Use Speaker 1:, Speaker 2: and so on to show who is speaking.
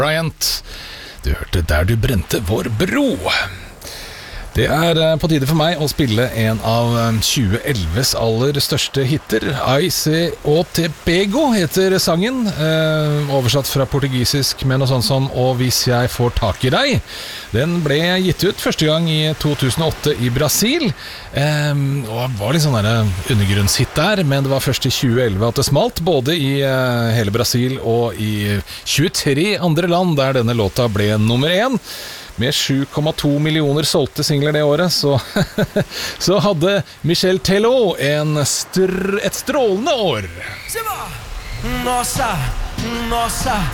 Speaker 1: Bryant, du hørte Der du brente vår bro. Det på tide for meg å spille en av 2011s aller største hitter. Aise o te pego heter sangen, oversatt fra portugisisk med noe sånt som «Og hvis jeg får tak i deg». Den ble gitt ut første gang i 2008 i Brasil, og var litt sånn undergrunnshit der, men det var først i 2011 at det smalt, både i hele Brasil og i 23 andre land der denne låta ble nummer 1. Med 7,2 millioner solgte singler det året, så hadde Michel Teló et strålende år.
Speaker 2: Nossa, nossa